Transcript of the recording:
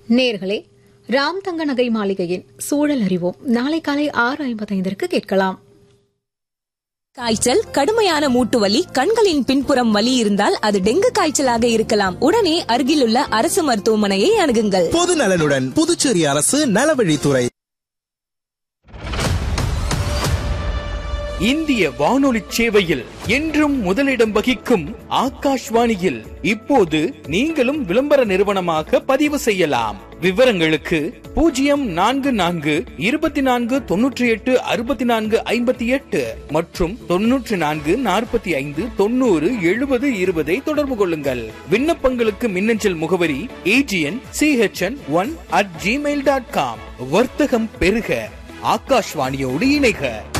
நேர்களே, ராம் தங்க நகை மாளிகையின் சூழல் அறிவோம் நாளை காலை 6:55 கேட்கலாம். காய்ச்சல், கடுமையான மூட்டு வலி, கண்களின் பின்புறம் வலி இருந்தால் அது டெங்கு காய்ச்சலாக இருக்கலாம். உடனே அருகிலுள்ள அரசு மருத்துவமனையை அணுகுங்கள். பொது நலனுடன் புதுச்சேரி அரசு நலவழித்துறை. இந்திய வானொலி சேவையில் என்றும் முதலிடம் வகிக்கும் ஆகாஷ்வாணியில் இப்போது நீங்களும் விளம்பர நிறுவனமாக பதிவு செய்யலாம். விவரங்களுக்கு 0424286458 மற்றும் 9445907020 தொடர்பு கொள்ளுங்கள். விண்ணப்பங்களுக்கு மின்னஞ்சல் முகவரி agn.chn1@gmail.com. வர்த்தகம் பெருக, ஆகாஷ்வாணியோடு இணைக.